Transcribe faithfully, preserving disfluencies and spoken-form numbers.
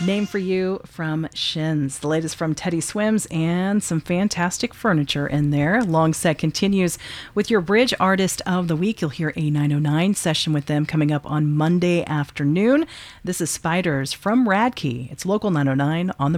Name for You from Shins. The latest from Teddy Swims and some fantastic furniture in there. Long Set continues with your Bridge Artist of the Week. You'll hear a nine oh nine session with them coming up on Monday afternoon. This is Spiders from Radkey. It's Local nine oh nine on the